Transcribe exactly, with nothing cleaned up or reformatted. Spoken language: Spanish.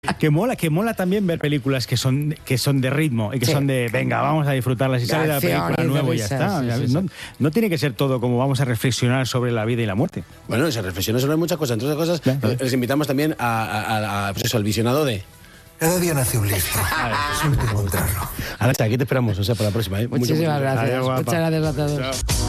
Que mola, que mola también ver películas que son, que son de ritmo y que sí. son de, venga, vamos a disfrutarlas y sale la película nueva y ya está. Sí, sí, sí. No, no tiene que ser todo como vamos a reflexionar sobre la vida y la muerte. Bueno, se reflexiona sobre muchas cosas. Entre otras cosas, claro. les invitamos también a, a, a, a pues eso, al visionado de... Cada día nace un listo. Suerte encontrarlo. Ahora está, aquí te esperamos, o sea, para la próxima. ¿eh? Muchísimas mucho, mucho. gracias. Adiós, muchas gracias a todos. Chao.